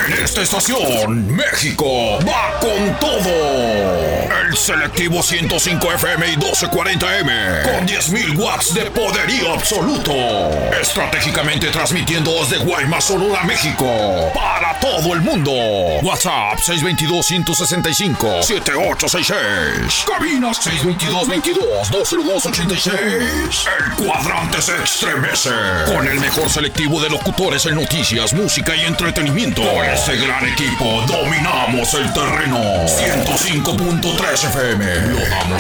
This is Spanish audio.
En esta estación, México va con todo. El selectivo 105 FM y 1240M con 10.000 watts de poderío absoluto. Estratégicamente transmitiendo desde Guaymas, Sonora, México para todo el mundo. WhatsApp 622-165-7866. Cabinas 622-22-202-86. El cuadrante se estremece con el mejor selectivo de locutores en noticias, música y entretenimiento. Con este gran equipo dominamos el terreno. 105.3 FM. Lo damos